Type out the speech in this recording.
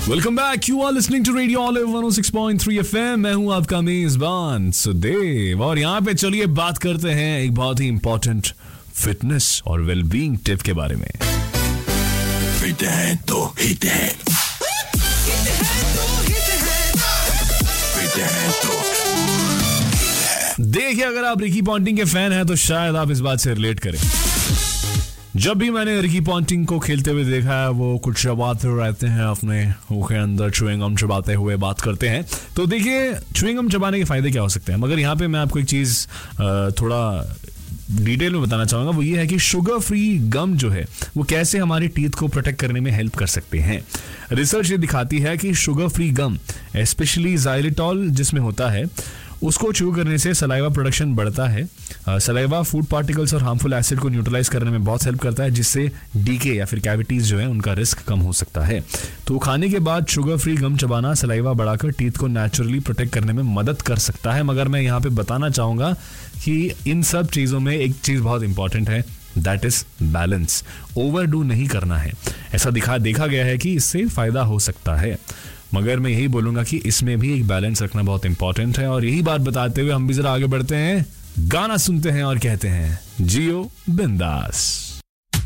Welcome back, you are listening to radio olive 106.3 FM। मैं हूं आपका मेजबान सुदेव और यहाँ पे चलिए बात करते हैं एक बहुत ही इंपॉर्टेंट फिटनेस और वेलबींग टिप के बारे में। फिट है तो हिट है, फिट है तो देखिए, अगर आप रिकी पॉन्टिंग के फैन हैं तो शायद आप इस बात से रिलेट करें। जब भी मैंने रिकी पॉन्टिंग को खेलते हुए देखा है, वो कुछ चबाते रहते हैं, अपने मुंह के अंदर च्युइंग गम चबाते हुए बात करते हैं। तो देखिए, च्युइंग गम चबाने के फायदे क्या हो सकते हैं, मगर यहाँ पे मैं आपको एक चीज़ थोड़ा डिटेल में बताना चाहूँगा। वो ये है कि शुगर फ्री गम जो है वो कैसे हमारे टीथ को प्रोटेक्ट करने में हेल्प कर सकते हैं। रिसर्च ये दिखाती है कि शुगर फ्री गम, स्पेशली ज़ाइलिटॉल जिसमें होता है, उसको च्यू करने से सलाइवा प्रोडक्शन बढ़ता है। सलाइवा फूड पार्टिकल्स और हार्मफुल एसिड को न्यूट्रलाइज करने में बहुत हेल्प करता है, जिससे डीके या फिर कैविटीज जो है उनका रिस्क कम हो सकता है। तो खाने के बाद शुगर फ्री गम चबाना सलाइवा बढ़ाकर टीथ को नेचुरली प्रोटेक्ट करने में मदद कर सकता है। मगर मैं यहाँ पे बताना चाहूँगा कि इन सब चीज़ों में एक चीज़ बहुत इंपॉर्टेंट है, दैट इज बैलेंस। ओवरडू नहीं करना है। ऐसा देखा गया है कि इससे फायदा हो सकता है, मगर मैं यही बोलूंगा कि इसमें भी एक बैलेंस रखना बहुत इंपॉर्टेंट है। और यही बात बताते हुए हम भी जरा आगे बढ़ते हैं, गाना सुनते हैं और कहते हैं जियो बिंदास।